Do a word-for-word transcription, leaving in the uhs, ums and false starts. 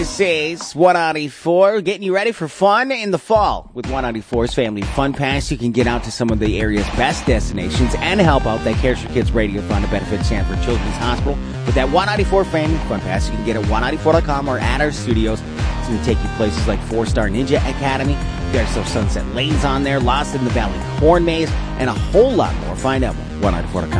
This is one ninety-four, getting you ready for fun in the fall. With one ninety-four's Family Fun Pass, you can get out to some of the area's best destinations and help out that Cares for Kids Radio Fund to benefit Sanford Children's Hospital. With that one ninety-four Family Fun Pass, you can get it at one ninety-four dot com or at our studios. It's going to take you places like Four Star Ninja Academy. There's some Sunset Lanes on there, Lost in the Valley Corn Maze, and a whole lot more. Find out more at one ninety-four dot com.